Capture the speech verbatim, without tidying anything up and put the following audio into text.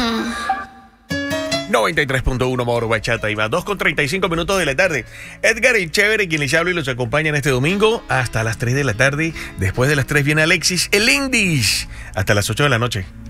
noventa y tres punto uno Moro Bachata y más dos con treinta y cinco minutos de la tarde. Edgar el Chévere, quien les habla y los acompaña en este domingo hasta las tres de la tarde. Después de las tres viene Alexis el Indies hasta las ocho de la noche.